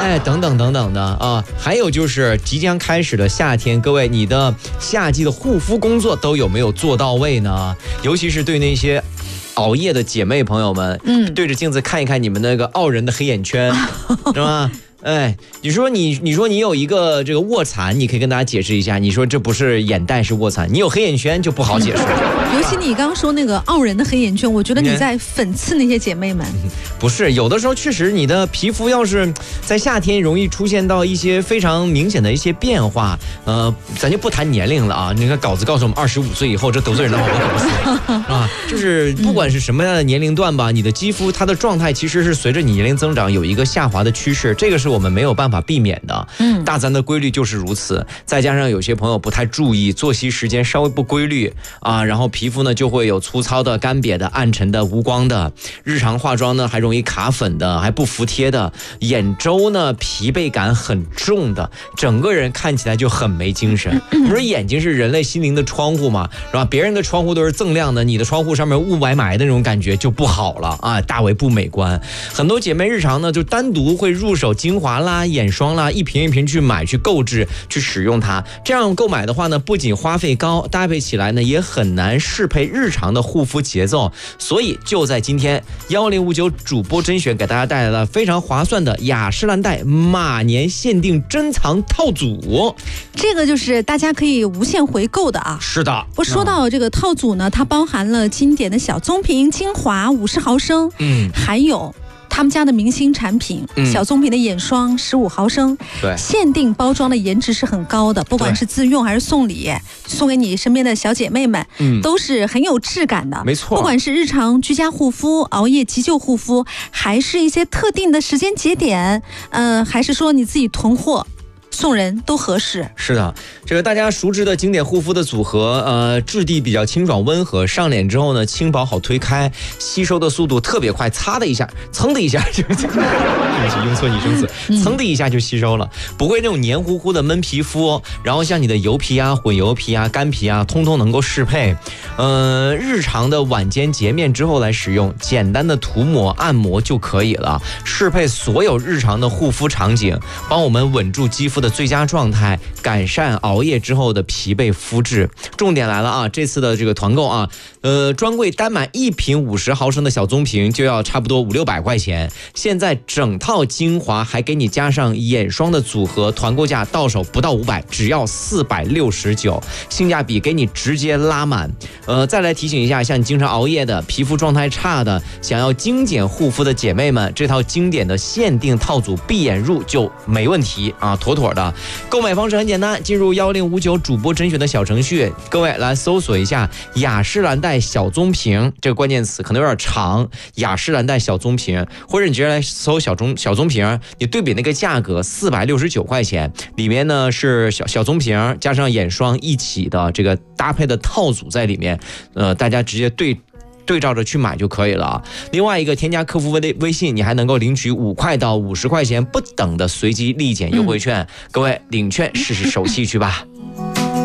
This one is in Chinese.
哎，等等等等的啊，还有就是即将开始的夏天，各位，你的夏季的护肤工作都有没有做到位呢？尤其是对那些熬夜的姐妹朋友们，对着镜子看一看你们那个傲人的黑眼圈，是吧？哎，你说你有一个这个卧蚕，你可以跟大家解释一下。你说这不是眼袋是卧蚕，你有黑眼圈就不好解释。 尤其你刚刚说那个傲人的黑眼圈，我觉得你在讽刺那些姐妹们。 不是，有的时候确实你的皮肤要是在夏天容易出现到一些非常明显的一些变化，咱就不谈年龄了啊。那个稿子告诉我们25岁以后，这得罪人的话我可不说啊。就是不管是什么样的年龄段吧，你的肌肤它的状态其实是随着你年龄增长有一个下滑的趋势，这个是我们没有办法避免的。大自然的规律就是如此。再加上有些朋友不太注意作息时间稍微不规律啊，然后皮肤呢就会有粗糙的、干瘪的、暗沉的、无光的，日常化妆呢还容易卡粉的，还不服帖的，眼周呢疲惫感很重的，整个人看起来就很没精神。不是眼睛是人类心灵的窗户嘛，是吧？别人的窗户都是锃亮的，你的窗户上面雾霾霾的那种感觉就不好了啊，大为不美观。很多姐妹日常呢就单独会入手精华啦、眼霜啦，一瓶一瓶去买、去购置、去使用它。这样购买的话呢，不仅花费高，搭配起来呢也很难适配日常的护肤节奏。所以就在今天1059主播甄选给大家带来了非常划算的雅诗兰黛马年限定珍藏套组， 这个就是大家可以无限回购的啊。 是的， 我说到这个套组呢，它包含了经典的小棕瓶精华50毫升，还有他们家的明星产品，小棕瓶的眼霜15毫升， 对， 限定包装的颜值是很高的，不管是自用还是送礼，送给你身边的小姐妹们，都是很有质感的。 没错， 不管是日常居家护肤、熬夜急救护肤，还是一些特定的时间节点，还是说你自己囤货送人都合适。 是的，这个大家熟知的经典护肤的组合，质地比较清爽温和，上脸之后呢轻薄好推开，吸收的速度特别快，擦的一下，噌的一下就，对不起，用错拟声词，噌的一下就吸收了，不会那种黏糊糊的闷皮肤，然后像你的油皮啊、混油皮啊、干皮啊，通通能够适配。日常的晚间洁面之后来使用，简单的涂抹按摩就可以了，适配所有日常的护肤场景，帮我们稳住肌肤的最佳状态，改善熬夜之后的疲惫肤质。重点来了啊，这次的这个团购啊，专柜单买1瓶50毫升的小棕瓶就要差不多500-600块钱，现在整套精华还给你加上眼霜的组合，团购价到手不到500，只要469，性价比给你直接拉满。再来提醒一下，像你经常熬夜的、皮肤状态差的、想要精简护肤的姐妹们，这套经典的限定套组闭眼入就没问题啊，妥妥的。购买方式很简单，进入1059主播甄选的小程序，各位来搜索一下雅诗兰黛小棕瓶这个关键词，可能有点长，雅诗兰黛小棕瓶，或者你直接来搜小棕瓶，你对比那个价格469块钱，里面呢是小棕瓶加上眼霜一起的这个搭配的套组在里面，大家直接对照着去买就可以了啊。另外一个，添加客服微信，你还能够领取5块到50块钱不等的随机立减优惠券。各位领券试试手气去吧。